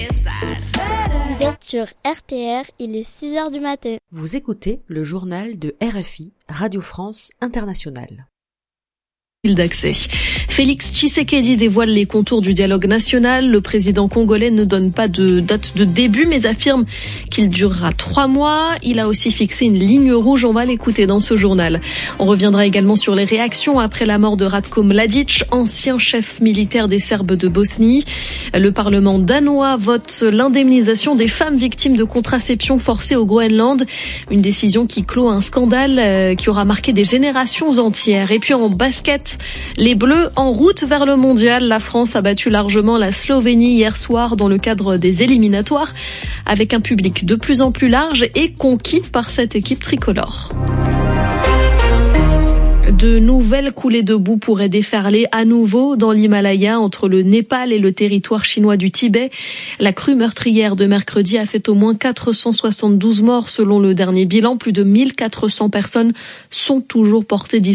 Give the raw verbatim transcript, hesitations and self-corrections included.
Vous êtes sur R T R, il est six heures du matin. Vous écoutez le journal de R F I, Radio France Internationale. D'accès. Félix Tshisekedi dévoile les contours du dialogue national. Le président congolais ne donne pas de date de début, mais affirme qu'il durera trois mois. Il a aussi fixé une ligne rouge. On va l'écouter dans ce journal. On reviendra également sur les réactions après la mort de Ratko Mladic, ancien chef militaire des Serbes de Bosnie. Le Parlement danois vote l'indemnisation des femmes victimes de contraception forcée au Groenland. Une décision qui clôt un scandale qui aura marqué des générations entières. Et puis en basket, les Bleus en route vers le mondial. La France a battu largement la Slovénie hier soir dans le cadre des éliminatoires, avec un public de plus en plus large et conquis par cette équipe tricolore. De nouvelles coulées de boue pourraient déferler à nouveau dans l'Himalaya entre le Népal et le territoire chinois du Tibet. La crue meurtrière de mercredi a fait au moins quatre cent soixante-douze morts selon le dernier bilan. Plus de mille quatre cents personnes sont toujours portées disparues.